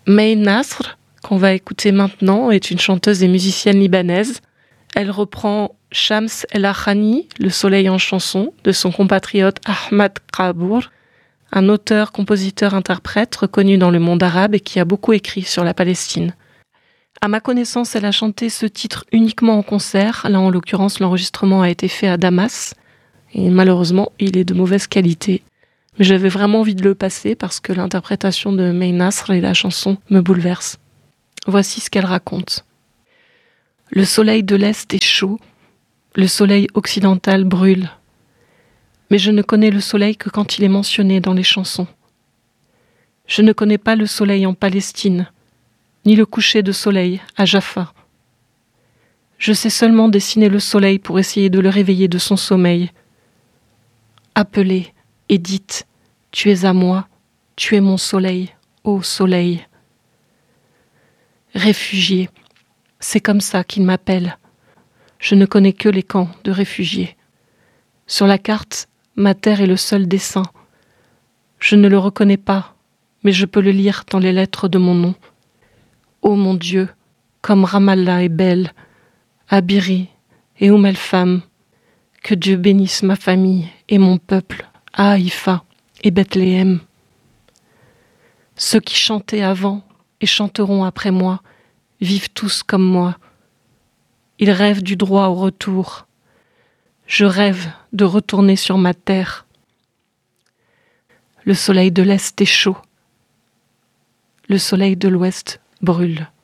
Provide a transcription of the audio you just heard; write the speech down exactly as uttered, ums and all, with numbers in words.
May Nasr, qu'on va écouter maintenant, est une chanteuse et musicienne libanaise. Elle reprend Shams el-Ahani, Le soleil en chanson, de son compatriote Ahmad Qabour, un auteur, compositeur, interprète reconnu dans le monde arabe et qui a beaucoup écrit sur la Palestine. À ma connaissance, elle a chanté ce titre uniquement en concert. Là, en l'occurrence, l'enregistrement a été fait à Damas. Et malheureusement, il est de mauvaise qualité. Mais j'avais vraiment envie de le passer parce que l'interprétation de May Nasr et la chanson me bouleversent. Voici ce qu'elle raconte. Le soleil de l'Est est chaud, le soleil occidental brûle. Mais je ne connais le soleil que quand il est mentionné dans les chansons. Je ne connais pas le soleil en Palestine, ni le coucher de soleil à Jaffa. Je sais seulement dessiner le soleil pour essayer de le réveiller de son sommeil. Appelez et dites, tu es à moi, tu es mon soleil, ô soleil. Réfugié, c'est comme ça qu'il m'appelle. Je ne connais que les camps de réfugiés. Sur la carte, ma terre est le seul dessin. Je ne le reconnais pas, mais je peux le lire dans les lettres de mon nom. Ô mon Dieu, comme Ramallah est belle, Abiri et Oum el-Fam, que Dieu bénisse ma famille et mon peuple, à Haïfa et Bethléem. Ceux qui chantaient avant et chanteront après moi vivent tous comme moi. Ils rêvent du droit au retour. Je rêve de retourner sur ma terre. Le soleil de l'Est est chaud. Le soleil de l'Ouest brûle.